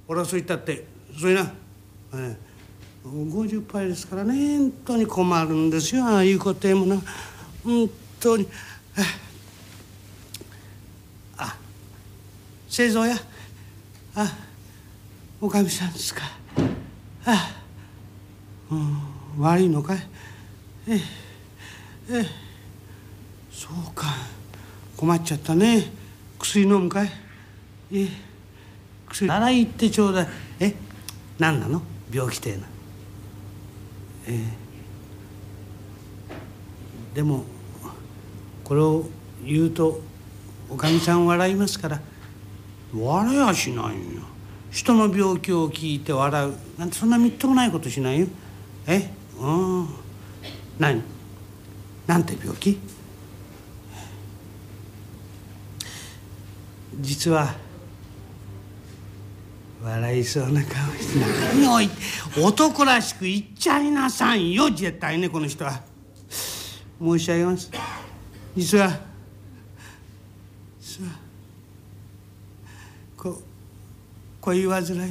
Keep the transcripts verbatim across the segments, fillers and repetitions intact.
俺はそう言ったってそれな、えー、ごじゅっぱいですからね本当に困るんですよああいうこともな本当に。あ清蔵やあおかみさんですかあ、うん、悪いのかいええええそうか困っちゃったね薬飲むかいええ薬なら言ってちょうだいえ何なの病気てえなええでもこれを言うとおかみさん笑いますから笑いはしないよ人の病気を聞いて笑うなんてそんなみっともないことしないよえうん何なんて病気実は笑いそうな顔して何を男らしく言っちゃいなさいよ絶対ねこの人は申し上げます実は実はこ恋煩い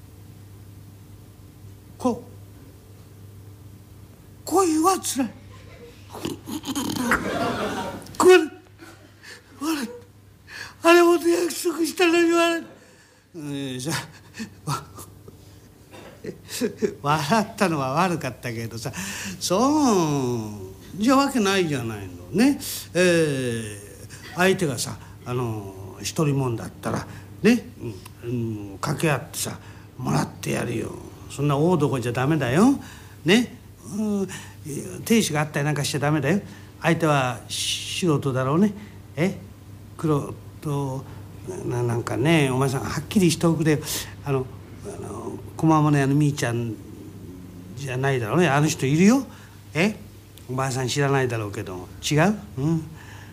こ恋煩いこれ笑いあれほど約束したのに笑いうんさ笑ったのは悪かったけどさそうじゃわけないじゃないのねえー、相手がさあの一人もんだったらね、うん、掛け合ってさもらってやるよそんな大どこじゃダメだよね、うん、亭主があったりなんかしちゃダメだよ相手は素人だろうねえ黒と な, なんかねお前さんはっきりしておくれあのあの駒物屋のみーちゃんじゃないだろうねあの人いるよえおばあさん知らないだろうけど違ううんうん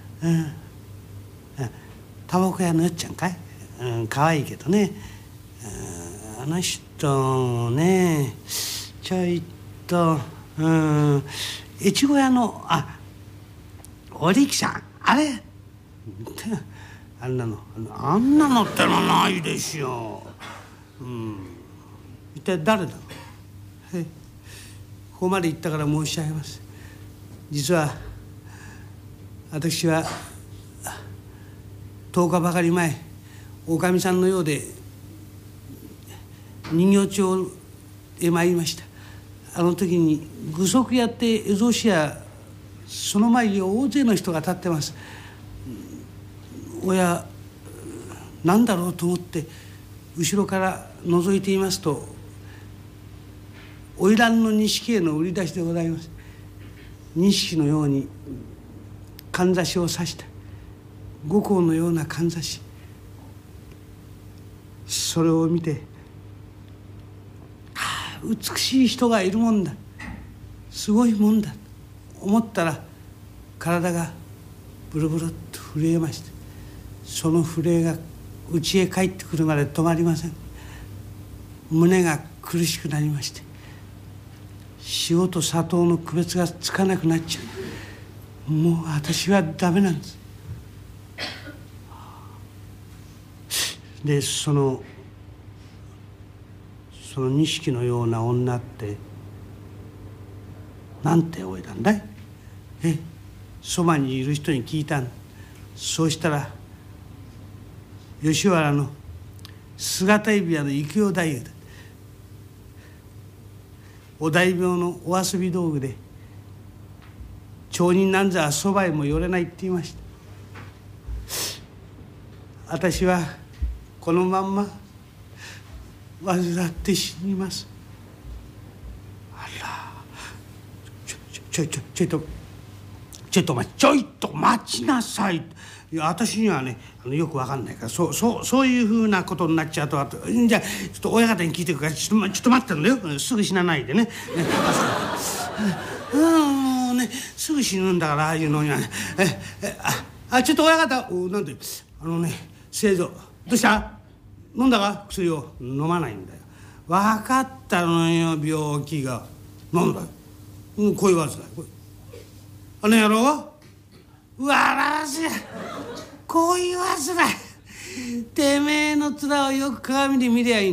タバコ屋のよっちゃんかいうん可愛いけどねあの人ねちょいとうん越後屋のあお力さんあれあんなのあんなのってのはないでしょう、うん、一体誰だろうここまで言ったから申し上げます実は私はとおかばかり前おかみさんのようで人形町へ参りましたあの時に具足屋って蝦夷市やその前に大勢の人が立ってます親何だろうと思って後ろから覗いていますと花魁の錦絵の売り出しでございます錦のようにかんざしを刺した五香のようなかんざしそれを見てああ美しい人がいるもんだすごいもんだと思ったら体がブルブルっと震えましたその震えが家へ帰ってくるまで止まりません胸が苦しくなりまして塩と砂糖の区別がつかなくなっちゃうもう私はダメなんですでそのその錦のような女ってなんておいだんだいえそばにいる人に聞いたんそうしたら吉原の姿指輪の幾代太夫だお大名のお遊び道具で町人なんざはそばへも寄れないって言いました私はこのまんま患って死にますあらちょちょちょちょいとちょいと待ちちょいと待ちなさいいや私にはねあのよくわかんないからそうそうそういうふうなことになっちゃうとあとじゃあちょっと親方に聞いてくからちょっとちょっと待ってんだよすぐ死なないでねねうんねすぐ死ぬんだからああいうのにはねええああちょっと親方おなんであのね清蔵どうした飲んだか薬を飲まないんだよ分かったのよ病気がなんだよ恋煩いあの野郎は笑わせ恋煩いてめえの面をよく鏡で見りゃいい